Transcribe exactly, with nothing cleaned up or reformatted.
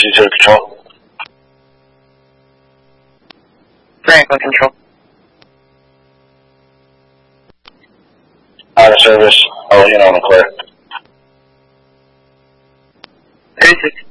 C two Control. Franklin Control. Out of service. I'll let you know when I'm clear. thirty-six.